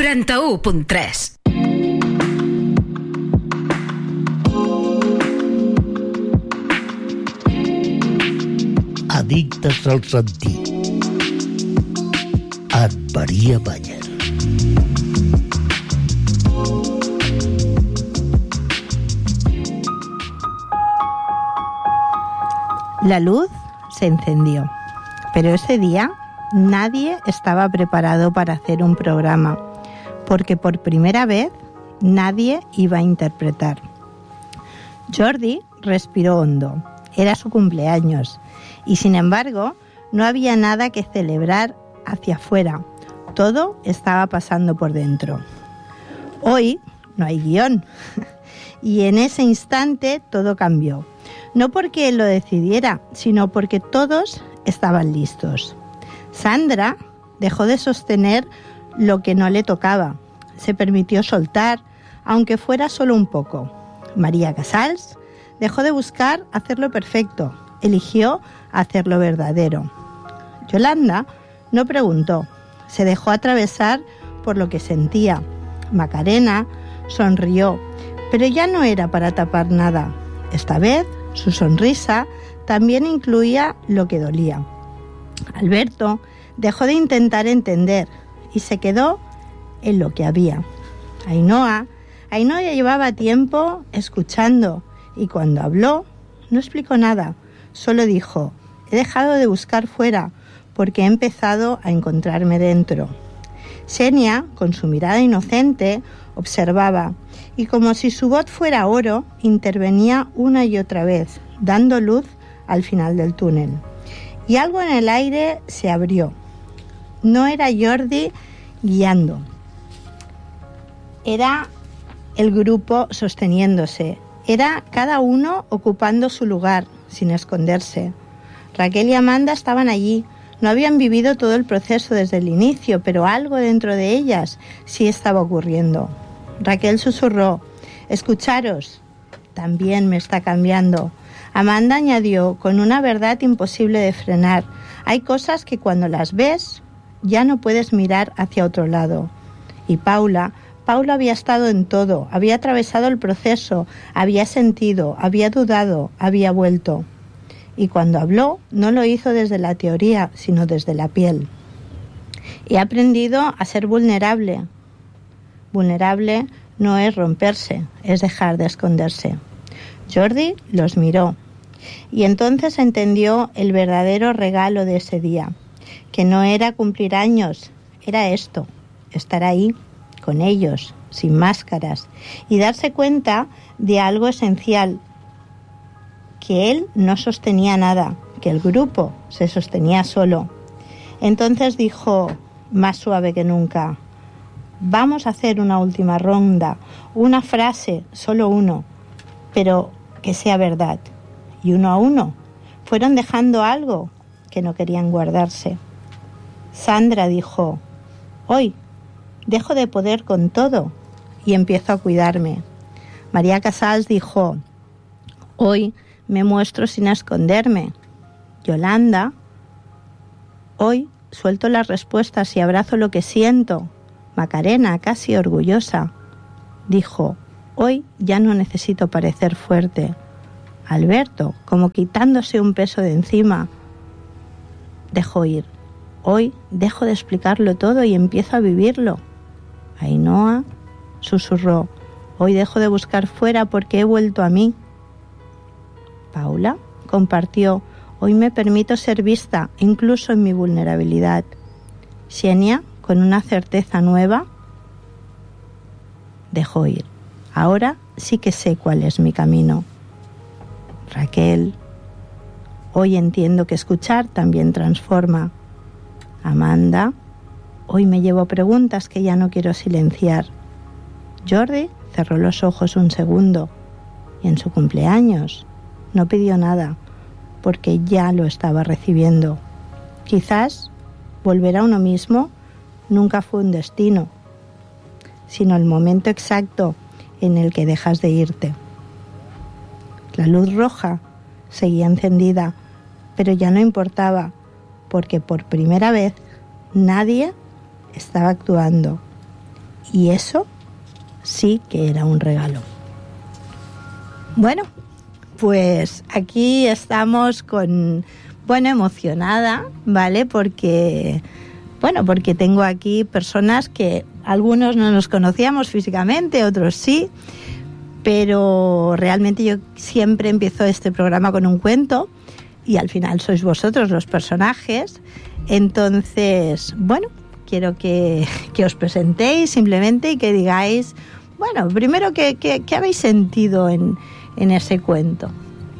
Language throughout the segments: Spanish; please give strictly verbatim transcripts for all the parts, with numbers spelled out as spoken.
noranta-u punt tres. Addictes al sentit. En Maria Mayer. La luz se encendió, pero ese día nadie estaba preparado para hacer un programa, porque por primera vez nadie iba a interpretar. Jordi respiró hondo. Era su cumpleaños y, sin embargo, no había nada que celebrar hacia afuera. Todo estaba pasando por dentro. Hoy no hay guión. Y en ese instante todo cambió. No porque él lo decidiera, sino porque todos estaban listos. Sandra dejó de sostener lo que no le tocaba. Se permitió soltar, aunque fuera solo un poco. María Casals dejó de buscar hacerlo perfecto. Eligió hacerlo verdadero. Yolanda no preguntó. Se dejó atravesar por lo que sentía. Macarena sonrió, pero ya no era para tapar nada. Esta vez su sonrisa también incluía lo que dolía. Alberto dejó de intentar entender y se quedó en lo que había. Ainhoa, Ainhoa ya llevaba tiempo escuchando y cuando habló no explicó nada, solo dijo: he dejado de buscar fuera porque he empezado a encontrarme dentro. Xenia, con su mirada inocente, observaba y como si su voz fuera oro, intervenía una y otra vez, dando luz al final del túnel. Y algo en el aire se abrió. No era Jordi guiando. Era el grupo sosteniéndose. Era cada uno ocupando su lugar, sin esconderse. Raquel y Amanda estaban allí. No habían vivido todo el proceso desde el inicio, pero algo dentro de ellas sí estaba ocurriendo. Raquel susurró: escucharos, también me está cambiando. Amanda añadió con una verdad imposible de frenar: hay cosas que cuando las ves ya no puedes mirar hacia otro lado. Y Paula, Paula había estado en todo, había atravesado el proceso, había sentido, había dudado, había vuelto. Y cuando habló, no lo hizo desde la teoría, sino desde la piel. He aprendido a ser vulnerable. Vulnerable no es romperse, es dejar de esconderse. Jordi los miró y entonces entendió el verdadero regalo de ese día, que no era cumplir años, era esto, estar ahí, con ellos, sin máscaras, y darse cuenta de algo esencial, que él no sostenía nada, que el grupo se sostenía solo. Entonces dijo, más suave que nunca: vamos a hacer una última ronda, una frase, solo uno, pero que sea verdad. Y uno a uno fueron dejando algo que no querían guardarse. Sandra dijo: hoy dejo de poder con todo y empiezo a cuidarme. María Casals dijo: hoy me muestro sin esconderme. Yolanda: hoy suelto las respuestas y abrazo lo que siento. Macarena, casi orgullosa, dijo: hoy ya no necesito parecer fuerte. Alberto, como quitándose un peso de encima, dejó ir: hoy dejo de explicarlo todo y empiezo a vivirlo. Ainhoa susurró: hoy dejo de buscar fuera porque he vuelto a mí. Paula compartió: hoy me permito ser vista, incluso en mi vulnerabilidad. Xenia, con una certeza nueva, dejó ir: ahora sí que sé cuál es mi camino. Raquel: hoy entiendo que escuchar también transforma. Amanda: hoy me llevo preguntas que ya no quiero silenciar. Jordi cerró los ojos un segundo y en su cumpleaños no pidió nada porque ya lo estaba recibiendo. Quizás volver a uno mismo nunca fue un destino, sino el momento exacto en el que dejas de irte. La luz roja seguía encendida, pero ya no importaba, porque por primera vez nadie estaba actuando Y eso sí que era un regalo. Bueno, pues aquí estamos con, bueno, emocionada, ¿vale? Porque, bueno, porque tengo aquí personas que algunos no nos conocíamos físicamente, otros sí, pero realmente yo siempre empiezo este programa con un cuento y al final sois vosotros los personajes. Entonces, bueno, quiero que, que os presentéis simplemente y que digáis, bueno, primero, ¿qué, qué, qué habéis sentido en, en ese cuento?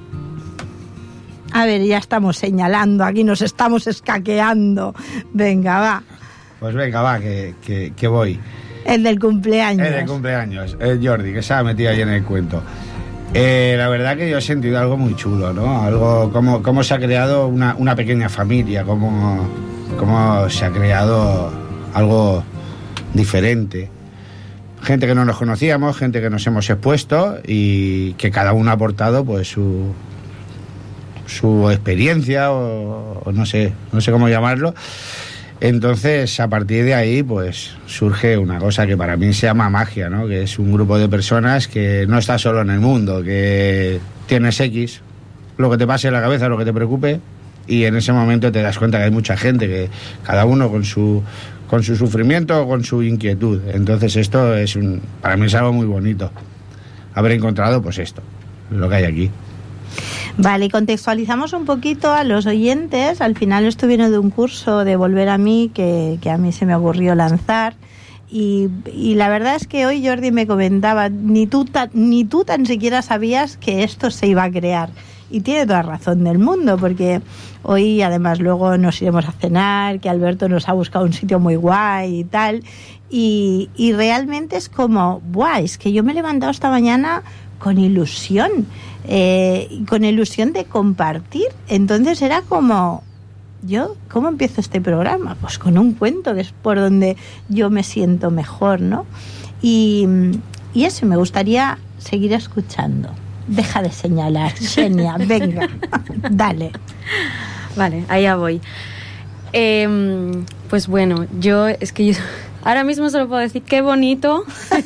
A ver, ya estamos señalando, aquí nos estamos escaqueando. Venga, va. Pues venga, va, que, que, que voy. El del cumpleaños. El del cumpleaños, el Jordi, que se ha metido ahí en el cuento. Eh, la verdad que yo he sentido algo muy chulo, ¿no? Algo, como, como se ha creado una, una pequeña familia, como, como se ha creado algo diferente. Gente que no nos conocíamos, gente que nos hemos expuesto y que cada uno ha aportado pues su, su experiencia o, o no sé, no sé cómo llamarlo. Entonces, a partir de ahí, pues surge una cosa que para mí se llama magia, ¿no? Que es un grupo de personas que no está solo en el mundo, que tienes X, lo que te pase en la cabeza, lo que te preocupe, y en ese momento te das cuenta que hay mucha gente, que cada uno con su con su sufrimiento o con su inquietud. Entonces esto es un, para mí es algo muy bonito, haber encontrado pues esto, lo que hay aquí. Vale, y contextualizamos un poquito a los oyentes. Al final esto viene de un curso de Volver a mí que, que a mí se me ocurrió lanzar y, y la verdad es que hoy Jordi me comentaba, ni tú, ta, ni tú tan siquiera sabías que esto se iba a crear. Y tiene toda razón del mundo, porque hoy además luego nos iremos a cenar, que Alberto nos ha buscado un sitio muy guay y tal, y, y realmente es como, ¡buah! Es que yo me he levantado esta mañana con ilusión, eh, con ilusión de compartir. Entonces era como, yo, ¿cómo empiezo este programa? Pues con un cuento, que es por donde yo me siento mejor, ¿no? Y, y eso, me gustaría seguir escuchando. Deja de señalar, Xenia, venga, dale. Vale, allá voy. Eh, pues bueno, yo, es que yo ahora mismo solo puedo decir qué bonito.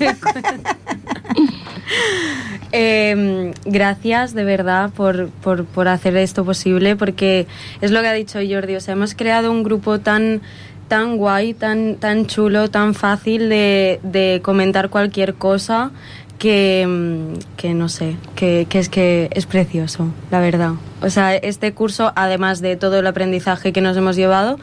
eh, gracias de verdad por, por, por hacer esto posible, porque es lo que ha dicho Jordi, o sea, hemos creado un grupo tan, tan guay, tan, tan chulo, tan fácil de, de comentar cualquier cosa. Que, que no sé, que, que es que es precioso, la verdad. O sea, este curso, además de todo el aprendizaje que nos hemos llevado,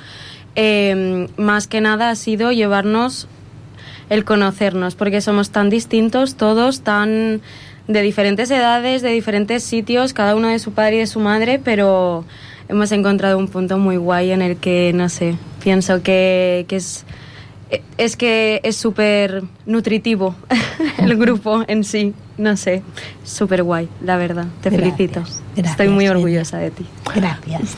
eh, más que nada ha sido llevarnos el conocernos, porque somos tan distintos todos, tan de diferentes edades, de diferentes sitios, cada uno de su padre y de su madre, pero hemos encontrado un punto muy guay en el que, no sé, pienso que, que es... Es que es súper nutritivo el grupo en sí, no sé, súper guay, la verdad, te gracias, felicito. Gracias, estoy muy orgullosa de ti. Gracias.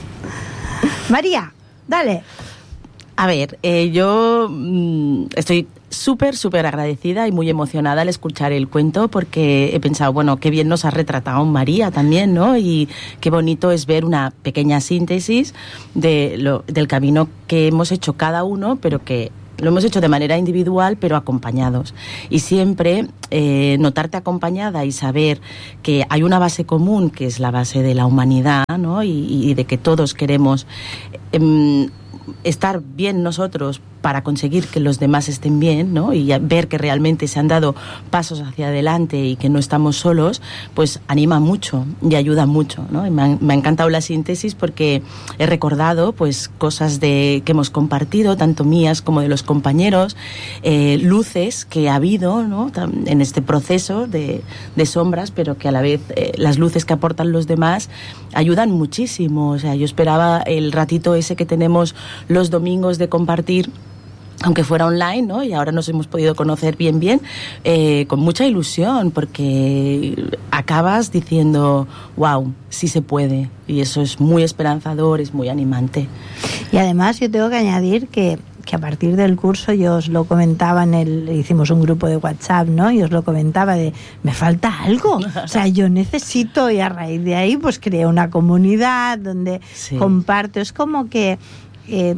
María, dale. A ver, eh, yo mmm, estoy súper, súper agradecida y muy emocionada al escuchar el cuento, porque he pensado, bueno, qué bien nos ha retratado María también, ¿no? Y qué bonito es ver una pequeña síntesis de lo, del camino que hemos hecho cada uno, pero que lo hemos hecho de manera individual, pero acompañados. Y siempre eh, notarte acompañada y saber que hay una base común, que es la base de la humanidad, ¿no? Y, y de que todos queremos eh, estar bien nosotros para conseguir que los demás estén bien, ¿no? Y ver que realmente se han dado pasos hacia adelante y que no estamos solos, pues anima mucho y ayuda mucho, ¿no? Y me, ha, me ha encantado la síntesis, porque he recordado pues cosas de que hemos compartido, tanto mías como de los compañeros, eh, luces que ha habido, ¿no? En este proceso de, de sombras, pero que a la vez eh, las luces que aportan los demás ayudan muchísimo. O sea, yo esperaba el ratito ese que tenemos los domingos de compartir, aunque fuera online, ¿no? Y ahora nos hemos podido conocer bien, bien, eh, con mucha ilusión, porque acabas diciendo, wow, sí se puede. Y eso es muy esperanzador, es muy animante. Y además yo tengo que añadir que, que a partir del curso, yo os lo comentaba en el, hicimos un grupo de WhatsApp, ¿no? Y os lo comentaba de, me falta algo. O sea, yo necesito, y a raíz de ahí, pues creé una comunidad donde sí. comparto. Es como que... Eh,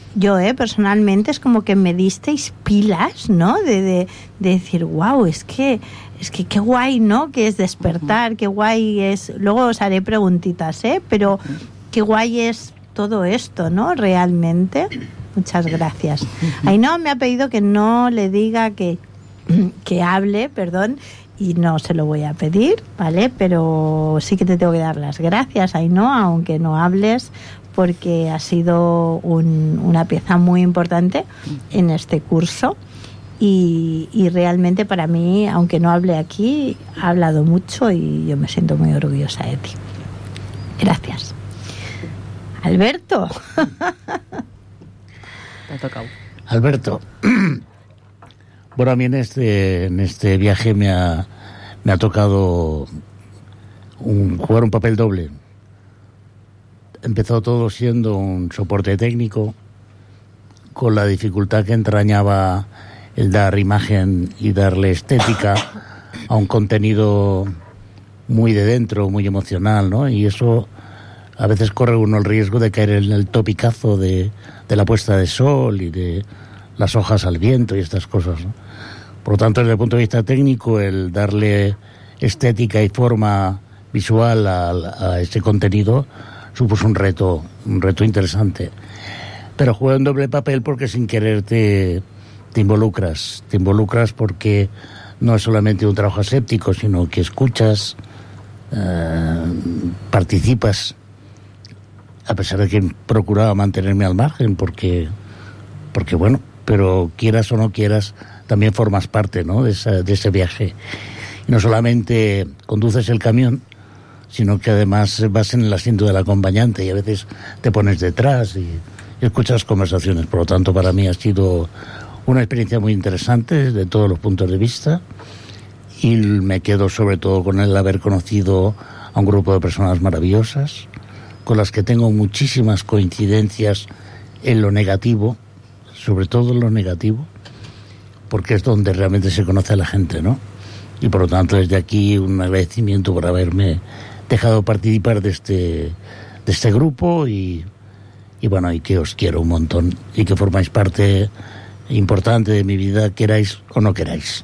yo, eh, personalmente, es como que me disteis pilas, ¿no? De, de, de decir, wow, es que, es que qué guay, ¿no? Que es despertar, qué guay es... Luego os haré preguntitas, ¿eh? Pero qué guay es todo esto, ¿no? Realmente. Muchas gracias. Ainhoa me ha pedido que no le diga que, que hable, perdón, y no se lo voy a pedir, ¿vale? Pero sí que te tengo que dar las gracias, Ainhoa, aunque no hables, porque ha sido un, una pieza muy importante en este curso y, y realmente para mí, aunque no hable aquí, ha hablado mucho y yo me siento muy orgullosa de ti. Gracias. Alberto. Te ha tocado. Alberto, bueno, a mí en este, en este viaje me ha, me ha tocado un, jugar un papel doble. Empezó todo siendo un soporte técnico, con la dificultad que entrañaba el dar imagen y darle estética a un contenido muy de dentro, muy emocional, ¿no? Y eso a veces corre uno el riesgo de caer en el topicazo de, de la puesta de sol y de las hojas al viento y estas cosas, ¿no? Por lo tanto, desde el punto de vista técnico, el darle estética y forma visual a, a ese contenido supuso un reto, un reto interesante. Pero juega un doble papel porque sin querer te, te involucras. Te involucras porque no es solamente un trabajo aséptico, sino que escuchas, eh, participas, a pesar de que procuraba mantenerme al margen, porque, porque bueno, pero quieras o no quieras, también formas parte, ¿no?, de, esa, de ese viaje. Y no solamente conduces el camión, sino que además vas en el asiento del acompañante y a veces te pones detrás y, y escuchas conversaciones. Por lo tanto, para mí ha sido una experiencia muy interesante desde todos los puntos de vista y me quedo sobre todo con el haber conocido a un grupo de personas maravillosas, con las que tengo muchísimas coincidencias en lo negativo, sobre todo en lo negativo, porque es donde realmente se conoce a la gente, ¿no? Y por lo tanto, desde aquí un agradecimiento por haberme dejado participar de este, de este grupo y, y bueno, y que os quiero un montón y que formáis parte importante de mi vida, queráis o no queráis.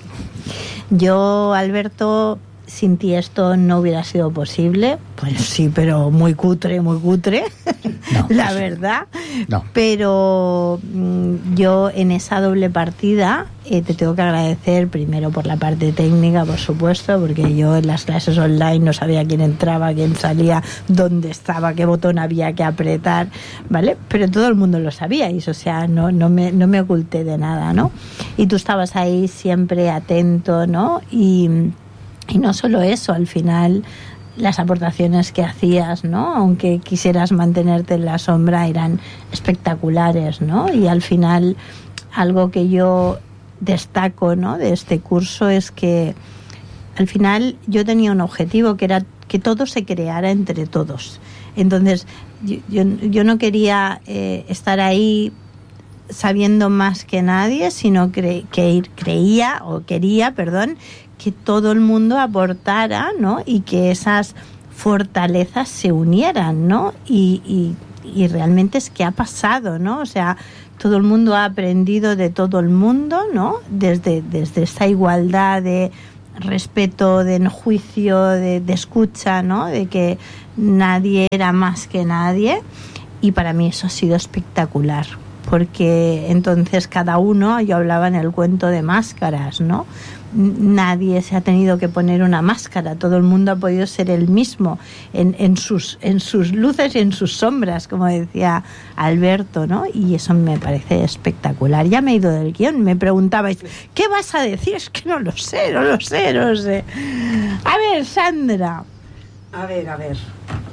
Yo, Alberto, sin ti esto no hubiera sido posible. Pues sí, pero muy cutre, muy cutre, no, la pues, verdad. No. Pero mmm, yo en esa doble partida eh, te tengo que agradecer primero por la parte técnica, por supuesto, porque yo en las clases online no sabía quién entraba, quién salía, dónde estaba, qué botón había que apretar, ¿vale? Pero todo el mundo lo sabíais, o sea, no, no, me, no me oculté de nada, ¿no? Y tú estabas ahí siempre atento, ¿no? Y... Y no solo eso, al final las aportaciones que hacías, ¿no?, aunque quisieras mantenerte en la sombra, eran espectaculares, ¿no? Y al final algo que yo destaco, ¿no?, de este curso es que al final yo tenía un objetivo que era que todo se creara entre todos. Entonces yo, yo, yo no quería eh, estar ahí sabiendo más que nadie, sino cre- que creía o quería, perdón, que todo el mundo aportara, ¿no?, y que esas fortalezas se unieran, ¿no? Y, y, y realmente es que ha pasado, ¿no? O sea, todo el mundo ha aprendido de todo el mundo, ¿no? Desde, desde esa igualdad de respeto, de no juicio, de, de escucha, ¿no? De que nadie era más que nadie. Y para mí eso ha sido espectacular, porque entonces cada uno, yo hablaba en el cuento de máscaras, ¿no? Nadie se ha tenido que poner una máscara, todo el mundo ha podido ser el mismo en, en, sus, en sus luces y en sus sombras, como decía Alberto, ¿no? Y eso me parece espectacular. Ya me he ido del guión, me preguntabais, ¿qué vas a decir? Es que no lo sé, no lo sé, no lo sé. A ver, Sandra. A ver, a ver.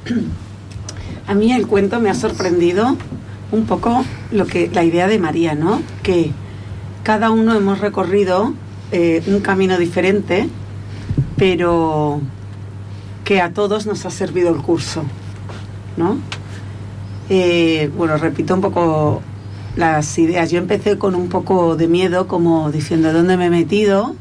A mí el cuento me ha sorprendido un poco lo que la idea de María, ¿no? Que cada uno hemos recorrido Eh, un camino diferente, pero que a todos nos ha servido el curso, ¿no? Eh, bueno, repito un poco las ideas. Yo empecé con un poco de miedo, como diciendo ¿dónde me he metido?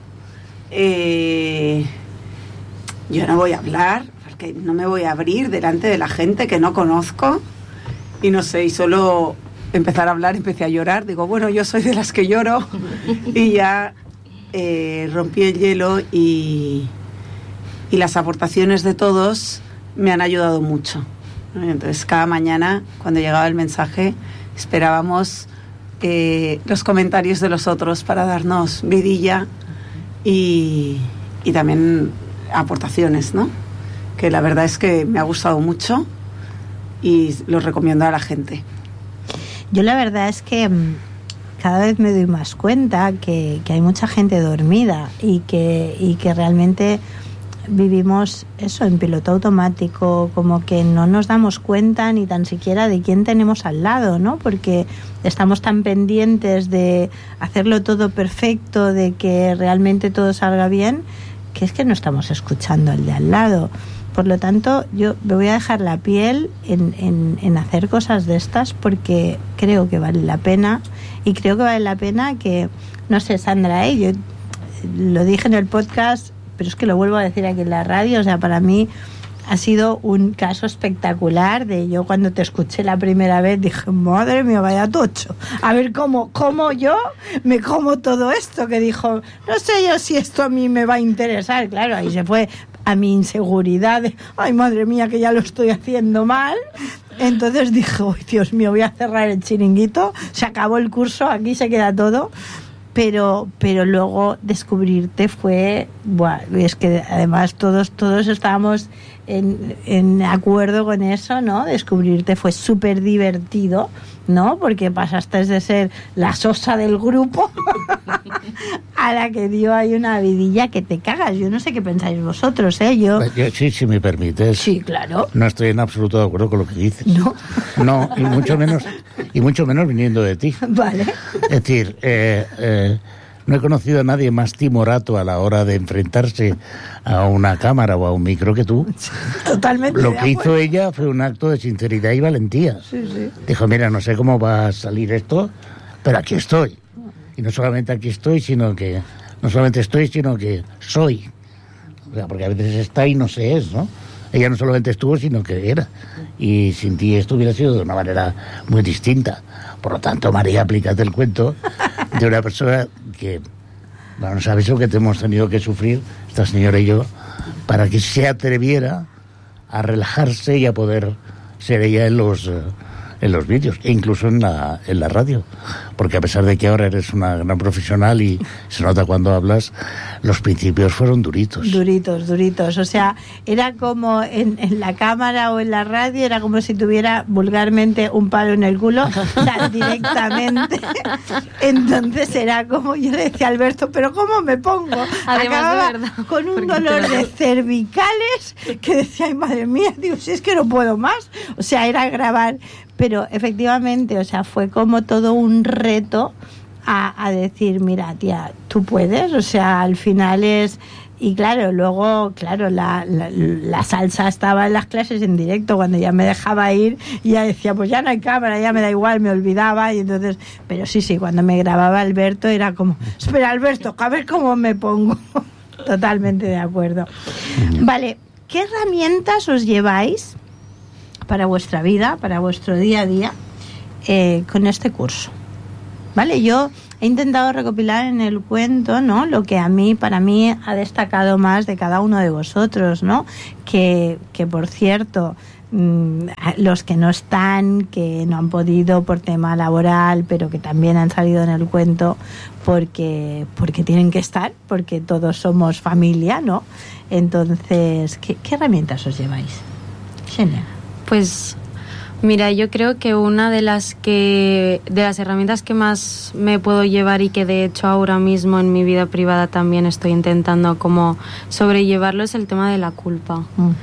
Eh, yo no voy a hablar, porque no me voy a abrir delante de la gente que no conozco, y no sé, y solo empezar a hablar, empecé a llorar. Digo, bueno, yo soy de las que lloro. Y ya eh, rompí el hielo y, y las aportaciones de todos me han ayudado mucho. Entonces, cada mañana, cuando llegaba el mensaje, esperábamos eh, los comentarios de los otros para darnos vidilla y, y también aportaciones, ¿no? Que la verdad es que me ha gustado mucho y los recomiendo a la gente. Yo la verdad es que cada vez me doy más cuenta que, que hay mucha gente dormida y que, y que realmente vivimos eso en piloto automático, como que no nos damos cuenta ni tan siquiera de quién tenemos al lado, ¿no? Porque estamos tan pendientes de hacerlo todo perfecto, de que realmente todo salga bien, que es que no estamos escuchando al de al lado. Por lo tanto, yo me voy a dejar la piel en, en, en hacer cosas de estas porque creo que vale la pena y creo que vale la pena que, no sé, Sandra, ¿eh? Yo lo dije en el podcast, pero es que lo vuelvo a decir aquí en la radio, o sea, para mí ha sido un caso espectacular de yo cuando te escuché la primera vez dije, madre mía, vaya tocho, a ver cómo, cómo yo me como todo esto, que dijo, no sé yo si esto a mí me va a interesar, claro, ahí se fue a mi inseguridad de, ay madre mía que ya lo estoy haciendo mal. Entonces dije, uy Dios mío, voy a cerrar el chiringuito, se acabó el curso, aquí se queda todo. Pero, pero luego descubrirte fue, buah, es que además todos, todos estábamos en, en acuerdo con eso, ¿no? Descubrirte fue súper divertido, ¿no? Porque pasaste de ser la sosa del grupo a la que dio ahí una vidilla que te cagas. Yo no sé qué pensáis vosotros, ¿eh? Yo... Yo, sí, si me permites. Sí, claro. No estoy en absoluto de acuerdo con lo que dices. No. No, y mucho menos, y mucho menos viniendo de ti. Vale. Es decir, eh, eh, no he conocido a nadie más timorato a la hora de enfrentarse a una cámara o a un micro que tú. Totalmente. Lo que hizo ella fue un acto de sinceridad y valentía. Sí, sí. Dijo, mira, no sé cómo va a salir esto, pero aquí estoy. Y no solamente aquí estoy, sino que... No solamente estoy, sino que soy. O sea, porque a veces está y no se es, ¿no? Ella no solamente estuvo, sino que era. Y sin ti esto hubiera sido de una manera muy distinta. Por lo tanto, María, aplícate el cuento de una persona que, bueno, no sabes lo que te hemos tenido que sufrir, esta señora y yo, para que se atreviera a relajarse y a poder ser ella en los, eh, en los vídeos, e incluso en la, en la radio. Porque a pesar de que ahora eres una gran profesional y se nota cuando hablas, los principios fueron duritos. Duritos, duritos. O sea, era como en, en la cámara o en la radio, era como si tuviera vulgarmente un palo en el culo, o sea, directamente. Entonces era como, yo le decía a Alberto, pero ¿cómo me pongo? Además, Acababa de verdad, con un dolor de cervicales que decía, ay madre mía, digo, si es que no puedo más. O sea, era grabar. Pero efectivamente, o sea, fue como todo un reto a, a decir, mira, tía, tú puedes, o sea, al final es... Y claro, luego, claro, la, la, la salsa estaba en las clases en directo, cuando ya me dejaba ir, y ya decía, pues ya no hay cámara, ya me da igual, me olvidaba, y entonces... Pero sí, sí, cuando me grababa Alberto era como, espera, Alberto, a ver cómo me pongo. Totalmente de acuerdo. Vale, ¿qué herramientas os lleváis para vuestra vida, para vuestro día a día, eh, con este curso? Vale, yo he intentado recopilar en el cuento, ¿no?, lo que a mí, para mí, ha destacado más de cada uno de vosotros, ¿no? Que, que por cierto, mmm, los que no están, que no han podido por tema laboral, pero que también han salido en el cuento porque, porque tienen que estar, porque todos somos familia, ¿no? Entonces, ¿qué, qué herramientas os lleváis? Xenia. Pues mira, yo creo que una de las que de las herramientas que más me puedo llevar y que de hecho ahora mismo en mi vida privada también estoy intentando como sobrellevarlo es el tema de la culpa. Uh-huh.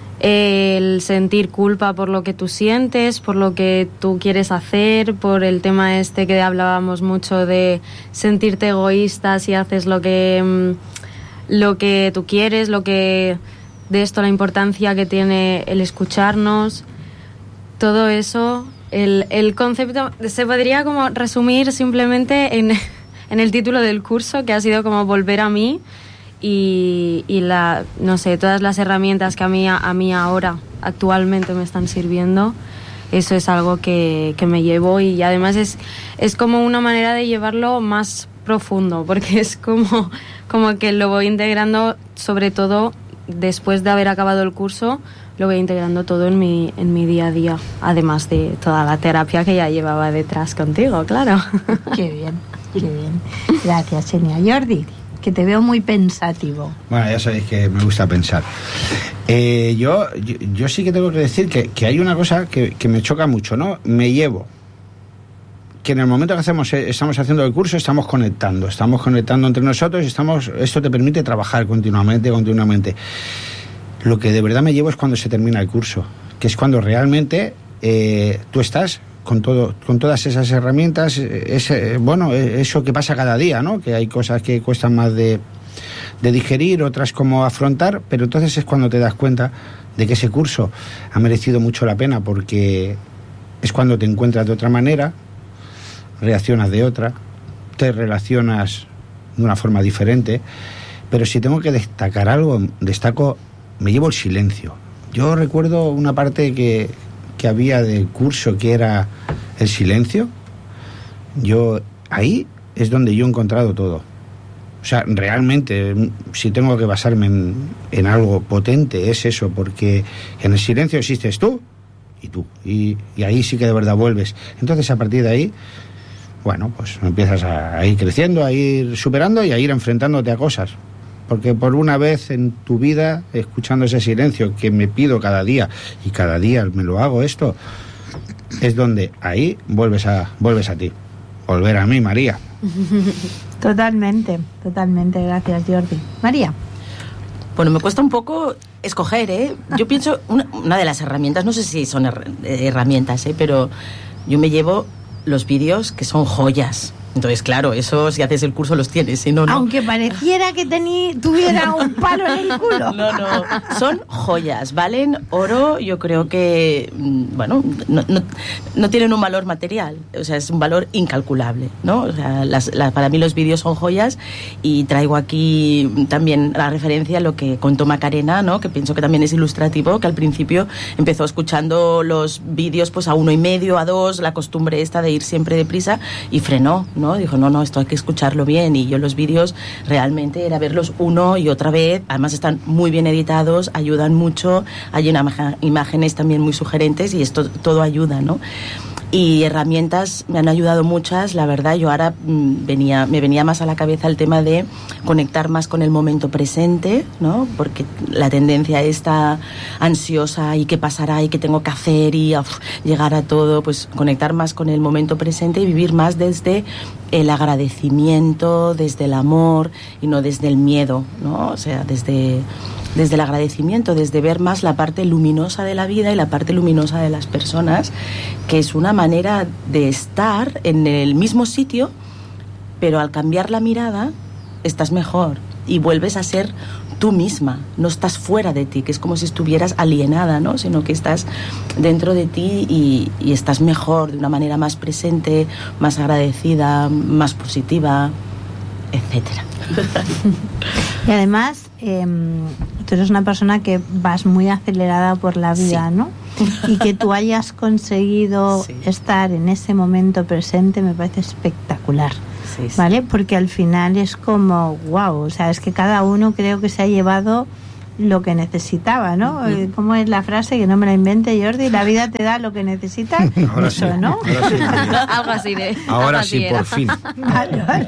El sentir culpa por lo que tú sientes, por lo que tú quieres hacer, por el tema este que hablábamos mucho de sentirte egoísta si haces lo que lo que tú quieres, lo que de esto la importancia que tiene el escucharnos, todo eso, el, el concepto se podría como resumir simplemente en, en el título del curso, que ha sido como volver a mí y, y la, no sé, todas las herramientas que a mí, a mí ahora actualmente me están sirviendo eso es algo que, que me llevo, y además es, es como una manera de llevarlo más profundo, porque es como, como que lo voy integrando, sobre todo después de haber acabado el curso, lo voy integrando todo en mi, en mi día a día, además de toda la terapia que ya llevaba detrás contigo, claro. Qué bien, qué bien. Gracias, Xenia. Jordi, que te veo muy pensativo. Bueno, ya sabéis que me gusta pensar. Eh, yo, yo, yo sí que tengo que decir que, que hay una cosa que, que me choca mucho, ¿no? Me llevo que en el momento que hacemos, estamos haciendo el curso, estamos conectando, estamos conectando entre nosotros y estamos, esto te permite trabajar continuamente, continuamente. Lo que de verdad me llevo es cuando se termina el curso, que es cuando realmente eh, tú estás con todo, con todas esas herramientas, es, bueno, eso que pasa cada día, ¿no? Que hay cosas que cuestan más de, de digerir, otras como afrontar, pero entonces es cuando te das cuenta de que ese curso ha merecido mucho la pena, porque es cuando te encuentras de otra manera, reaccionas de otra, te relacionas de una forma diferente. Pero si tengo que destacar algo, destaco, me llevo el silencio. Yo recuerdo una parte que, que había del curso que era el silencio. Yo, ahí es donde yo he encontrado todo. O sea, realmente, si tengo que basarme en, en algo potente, es eso, porque en el silencio existes tú y tú, y, y ahí sí que de verdad vuelves. Entonces, a partir de ahí, bueno, pues empiezas a, a ir creciendo, a ir superando y a ir enfrentándote a cosas. Porque por una vez en tu vida, escuchando ese silencio que me pido cada día, y cada día me lo hago esto, es donde ahí vuelves a, vuelves a ti. Volver a mí, María. Totalmente, totalmente. Gracias, Jordi. María. Bueno, me cuesta un poco escoger, ¿eh? Yo pienso, una, una de las herramientas, no sé si son her- herramientas, ¿eh? Pero yo me llevo los vídeos que son joyas. Entonces, claro, eso si haces el curso los tienes, si no, no. Aunque pareciera que tení, tuviera un palo en el culo. No, no, son joyas, valen oro, yo creo que, bueno, no, no, no tienen un valor material, o sea, es un valor incalculable, ¿no? O sea, las, las, para mí los vídeos son joyas, y traigo aquí también la referencia a lo que contó Macarena, ¿no? Que pienso que también es ilustrativo, que al principio empezó escuchando los vídeos pues a uno y medio, a dos, la costumbre esta de ir siempre deprisa, y frenó, ¿no? Dijo, no, no, esto hay que escucharlo bien, y yo los vídeos realmente era verlos uno y otra vez, además están muy bien editados, ayudan mucho, hay una, imágenes también muy sugerentes, y esto todo ayuda, ¿no? Y herramientas me han ayudado muchas, la verdad. Yo ahora mmm, venía, me venía más a la cabeza el tema de conectar más con el momento presente, ¿no? Porque la tendencia está ansiosa, y qué pasará, y qué tengo que hacer, y uf, llegar a todo, pues conectar más con el momento presente y vivir más desde el agradecimiento, desde el amor, y no desde el miedo, ¿no? O sea, desde... desde el agradecimiento, desde ver más la parte luminosa de la vida y la parte luminosa de las personas, que es una manera de estar en el mismo sitio, pero al cambiar la mirada estás mejor y vuelves a ser tú misma, no estás fuera de ti, que es como si estuvieras alienada, ¿no? Sino que estás dentro de ti y, y estás mejor, de una manera más presente, más agradecida, más positiva, etcétera. Y además, eh, tú eres una persona que vas muy acelerada por la vida, sí, ¿no? Y que tú hayas conseguido sí. estar en ese momento presente me parece espectacular, sí, sí. ¿Vale? Porque al final es como, wow, o sea, es que cada uno creo que se ha llevado lo que necesitaba, ¿no? Uh-huh. ¿Cómo es la frase? Que no me la invente, Jordi. La vida te da lo que necesitas. Ahora Eso, sí. ¿no? Ahora sí, algo así de... Ahora algo sí, así por fin. Vale, vale.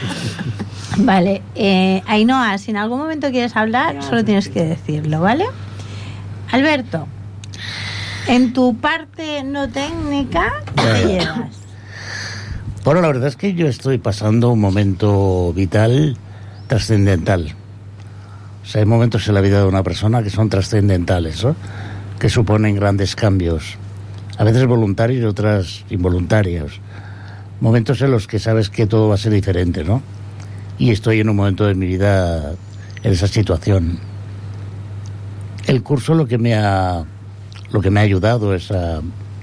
Vale, eh, Ainhoa, si en algún momento quieres hablar, solo tienes que decirlo, ¿vale? Alberto, en tu parte no técnica, ¿qué te llevas? Bueno, la verdad es que yo estoy pasando un momento vital trascendental. O sea, hay momentos en la vida de una persona que son trascendentales, ¿no? Que suponen grandes cambios, a veces voluntarios y otras involuntarios. Momentos en los que sabes que todo va a ser diferente, ¿no? Y estoy en un momento de mi vida en esa situación. El curso lo que me ha lo que me ha ayudado es a,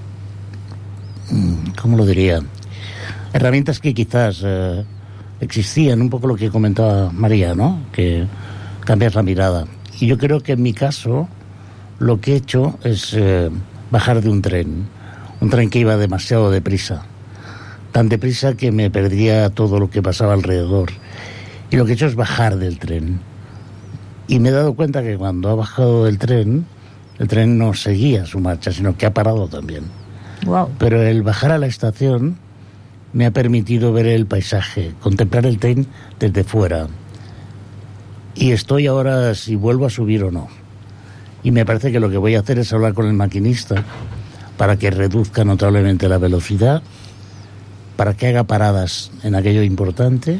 ¿cómo lo diría? Herramientas que quizás eh, existían, un poco lo que comentaba María, ¿no? Que cambias la mirada. Y yo creo que en mi caso lo que he hecho es eh, bajar de un tren. Un tren que iba demasiado deprisa. Tan deprisa que me perdía todo lo que pasaba alrededor. Y lo que he hecho es bajar del tren. Y me he dado cuenta que cuando ha bajado del tren, el tren no seguía su marcha, sino que ha parado también. Wow. Pero el bajar a la estación me ha permitido ver el paisaje, contemplar el tren desde fuera. Y estoy ahora si vuelvo a subir o no. Y me parece que lo que voy a hacer es hablar con el maquinista para que reduzca notablemente la velocidad, para que haga paradas en aquello importante.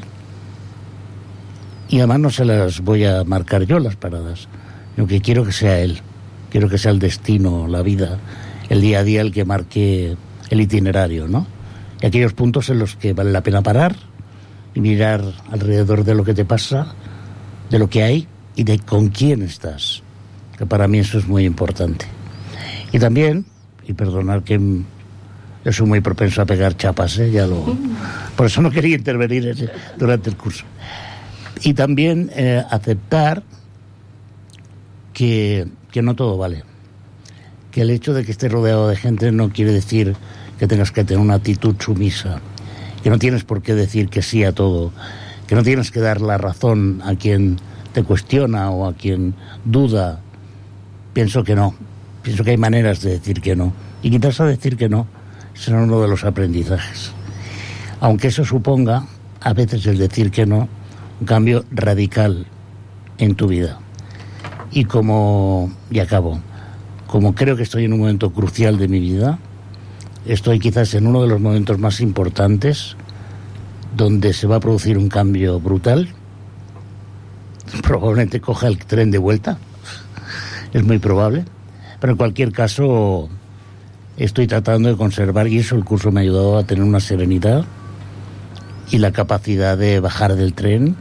Y además no se las voy a marcar yo las paradas, sino que quiero que sea él. Quiero que sea el destino, la vida, el día a día el que marque el itinerario, ¿no? Y aquellos puntos en los que vale la pena parar y mirar alrededor de lo que te pasa, de lo que hay y de con quién estás, que para mí eso es muy importante. Y también, y perdonar que yo soy muy propenso a pegar chapas, ¿eh? Ya lo, por eso no quería intervenir durante el curso. Y también eh, aceptar que, que no todo vale. Que el hecho de que estés rodeado de gente no quiere decir que tengas que tener una actitud sumisa. Que no tienes por qué decir que sí a todo. Que no tienes que dar la razón a quien te cuestiona o a quien duda. Pienso que no. Pienso que hay maneras de decir que no. Y quizás a decir que no será uno de los aprendizajes. Aunque eso suponga, a veces el decir que no, un cambio radical en tu vida. Y como, y acabo, como creo que estoy en un momento crucial de mi vida, estoy quizás en uno de los momentos más importantes donde se va a producir un cambio brutal. Probablemente coja el tren de vuelta, es muy probable, pero en cualquier caso estoy tratando de conservar, y eso el curso me ha ayudado a tener una serenidad y la capacidad de bajar del tren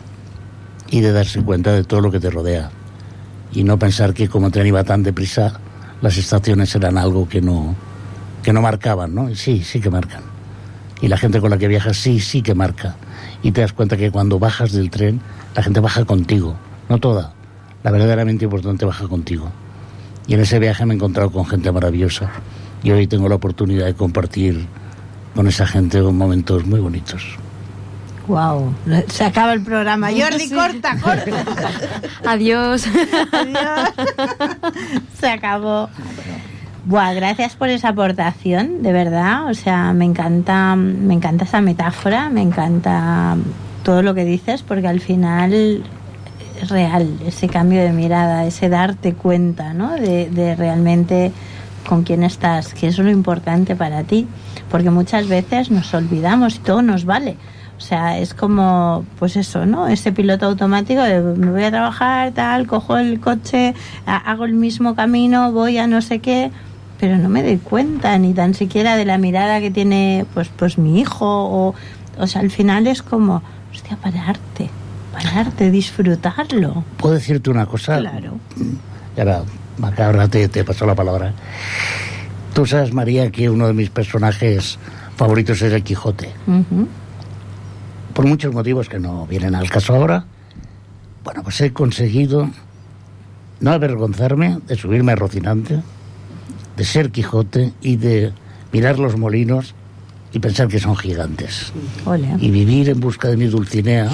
y de darse cuenta de todo lo que te rodea y no pensar que como el tren iba tan deprisa las estaciones eran algo que no que no marcaban, ¿no? Sí, sí que marcan, y la gente con la que viajas sí, sí que marca, y te das cuenta que cuando bajas del tren la gente baja contigo, no toda, la verdaderamente importante baja contigo. Y en ese viaje me he encontrado con gente maravillosa y hoy tengo la oportunidad de compartir con esa gente momentos muy bonitos. Wow, se acaba el programa. Jordi, sí. corta, corta. Adiós. Adiós. Se acabó. Buah, gracias por esa aportación, de verdad. O sea, me encanta, me encanta esa metáfora, me encanta todo lo que dices, porque al final es real ese cambio de mirada, ese darte cuenta, ¿no? De, de realmente con quién estás, que eso es lo importante para ti, porque muchas veces nos olvidamos y todo nos vale. O sea, es como, pues eso, ¿no? Ese piloto automático de me voy a trabajar, tal, cojo el coche, hago el mismo camino, voy a no sé qué, pero no me doy cuenta ni tan siquiera de la mirada que tiene, pues, pues mi hijo, o, o sea, al final es como, hostia, pararte, pararte, disfrutarlo. ¿Puedo decirte una cosa? Claro. Ya va, macabra, te, te paso la palabra. Tú sabes, María, que uno de mis personajes favoritos es el Quijote. Uh-huh. Por muchos motivos que no vienen al caso ahora. Bueno, pues he conseguido no avergonzarme de subirme a Rocinante, de ser Quijote y de mirar los molinos y pensar que son gigantes. Olé. Y vivir en busca de mi Dulcinea,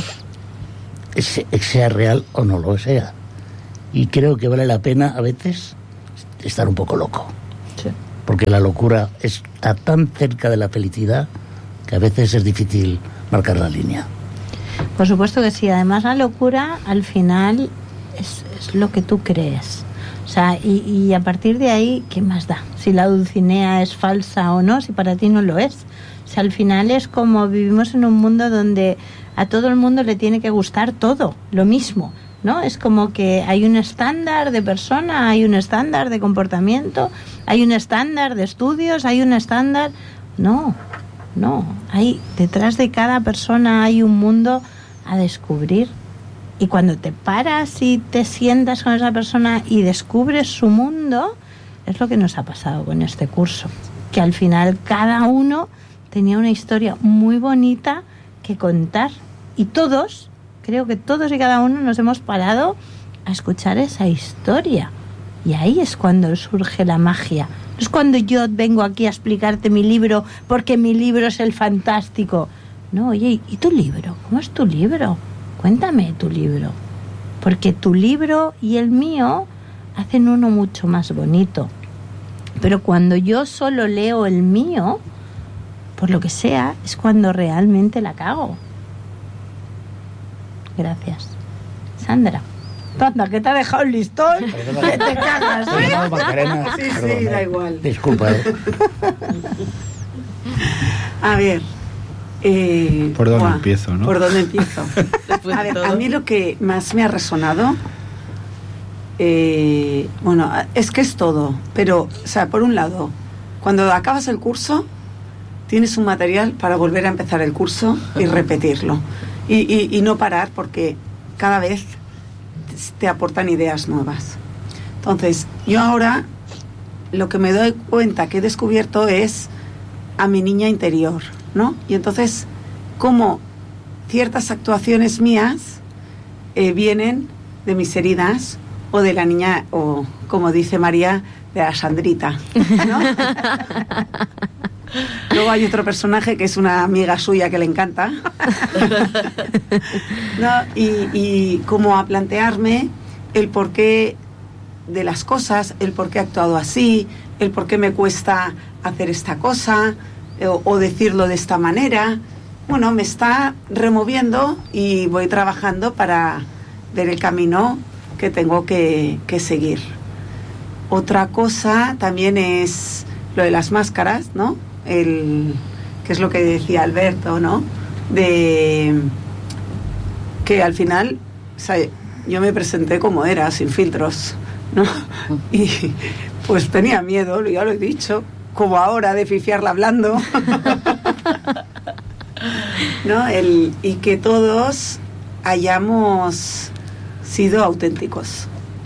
sea real o no lo sea. Y creo que vale la pena a veces estar un poco loco. Sí. Porque la locura está tan cerca de la felicidad que a veces es difícil marcar la línea. Por supuesto que sí. Además, la locura al final es, es lo que tú crees. O sea, y, y a partir de ahí, ¿qué más da? Si la Dulcinea es falsa o no, si para ti no lo es. O sea, al final es como vivimos en un mundo donde a todo el mundo le tiene que gustar todo, lo mismo, ¿no? Es como que hay un estándar de persona, hay un estándar de comportamiento, hay un estándar de estudios, hay un estándar... No, no, hay detrás de cada persona hay un mundo a descubrir, y cuando te paras y te sientas con esa persona y descubres su mundo, es lo que nos ha pasado con este curso, que al final cada uno tenía una historia muy bonita que contar, y todos, creo que todos y cada uno nos hemos parado a escuchar esa historia, Y ahí es cuando surge la magia. No es cuando yo vengo aquí a explicarte mi libro porque mi libro es el fantástico. No, oye, ¿y tu libro? ¿Cómo es tu libro? Cuéntame tu libro. Porque tu libro y el mío hacen uno mucho más bonito. Pero cuando yo solo leo el mío, por lo que sea, es cuando realmente la cago. Gracias. Sandra. Anda, que te ha dejado el listón. Que te cagas, ¿eh? No, Macarena, Sí, perdón, sí, da eh. igual. Disculpa, ¿eh? A ver. eh, ¿Por dónde buah, empiezo, no? ¿Por dónde empiezo? Después A de ver, todo. a mí lo que más me ha resonado, eh, bueno, es que es todo, pero, o sea, por un lado, cuando acabas el curso, tienes un material para volver a empezar el curso y repetirlo. Y, y, y no parar, porque cada vez te aportan ideas nuevas. Entonces, yo ahora lo que me doy cuenta que he descubierto es a mi niña interior, ¿no? Y entonces, cómo ciertas actuaciones mías eh, vienen de mis heridas o de la niña, o como dice María, de la Sandrita, ¿no? Luego hay otro personaje que es una amiga suya que le encanta. ¿No? Y, y como a plantearme el porqué de las cosas, el por qué he actuado así, el por qué me cuesta hacer esta cosa o, o decirlo de esta manera. Bueno, me está removiendo y voy trabajando para ver el camino que tengo que, que seguir. Otra cosa también es lo de las máscaras, ¿no? El, que es lo que decía Alberto, ¿no? De que al final, o sea, yo me presenté como era, sin filtros, ¿no? Y pues tenía miedo, ya lo he dicho, como ahora, de fifiarla hablando. ¿No? El, y que todos hayamos sido auténticos.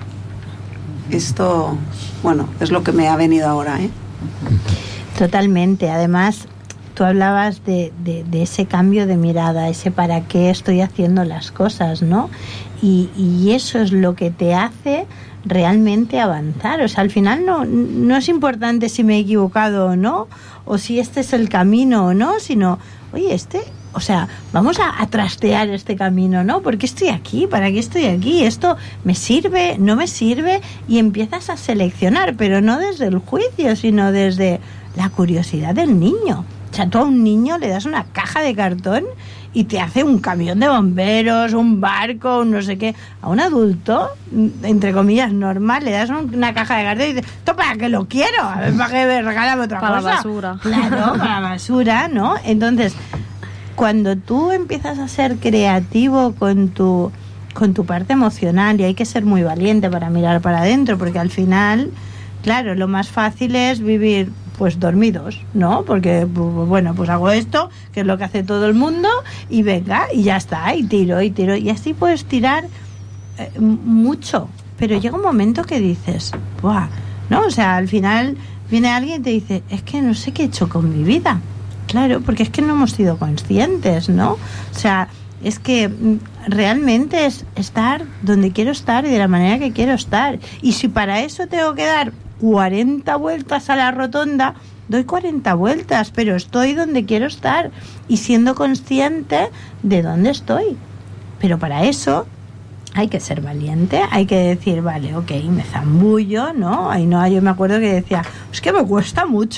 Esto, bueno, es lo que me ha venido ahora, ¿eh? Totalmente. Además, tú hablabas de, de, de ese cambio de mirada, ese para qué estoy haciendo las cosas, ¿no? Y, y eso es lo que te hace realmente avanzar. O sea, al final no, no es importante si me he equivocado o no, o si este es el camino o no, sino, oye, este... O sea, vamos a, a trastear este camino, ¿no? ¿Por qué estoy aquí? ¿Para qué estoy aquí? ¿Esto me sirve? ¿No me sirve? Y empiezas a seleccionar, pero no desde el juicio, sino desde la curiosidad del niño. O sea, tú a un niño le das una caja de cartón y te hace un camión de bomberos, un barco, un no sé qué. A un adulto, entre comillas, normal, le das una caja de cartón y dices, ¿esto para qué lo quiero? A ver, ¿para qué me regálame otra Para cosa? la basura. Claro, para la basura, ¿no? Entonces... Cuando tú empiezas a ser creativo con tu, con tu parte emocional, y hay que ser muy valiente para mirar para adentro, porque al final, claro, lo más fácil es vivir pues dormidos, ¿no? Porque, bueno, pues hago esto, que es lo que hace todo el mundo, y venga, y ya está, y tiro, y tiro, y así puedes tirar eh, mucho, pero llega un momento que dices, ¡buah! ¿No? O sea, al final viene alguien y te dice, es que no sé qué he hecho con mi vida. Claro, porque es que no hemos sido conscientes, ¿no? O sea, es que realmente es estar donde quiero estar y de la manera que quiero estar. Y si para eso tengo que dar cuarenta vueltas a la rotonda, doy cuarenta vueltas, pero estoy donde quiero estar y siendo consciente de dónde estoy. Pero para eso hay que ser valiente, hay que decir, vale, ok, me zambullo, ¿no? Ainhoa, yo me acuerdo que decía, es que me cuesta mucho